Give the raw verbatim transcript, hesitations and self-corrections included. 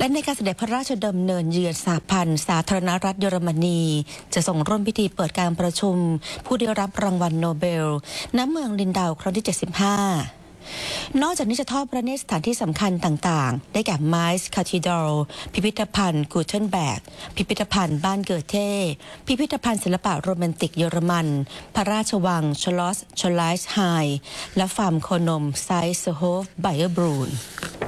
และในการเสด็จพระราชดำเนินเยือนสหพันธ์สาธารณรัฐเยอรมนีจะส่งร่วมพิธีเปิดการประชุมผู้ได้รับรางวัลโนเบลณเมืองลินดาวครั้งที่เจ็ดสิบห้านอกจากนี้จะทอดพระเนตรสถานที่สำคัญต่างๆได้แก่ไมซ์คาธีดรัลพิพิธภัณฑ์กูเทนแบกพิพิธภัณฑ์บ้านเกิดเท่พิพิธภัณฑ์ศิลปะโรแมนติกเยอรมันพระราชวังชลอสชลไลส์ไฮและฟาร์มโคนมไซส์โฮฟไบเออร์บรูน